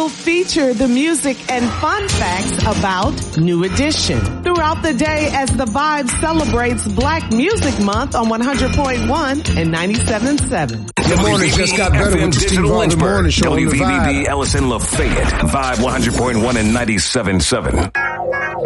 will feature the music and fun facts about New Edition throughout the day as the Vibe celebrates Black Music Month on 100.1 and 97.7. Good morning. Just got better with the Steve Harvey Morning Show on the Vibe. WVBB Ellison Lafayette, Vibe 100.1 and 97.7.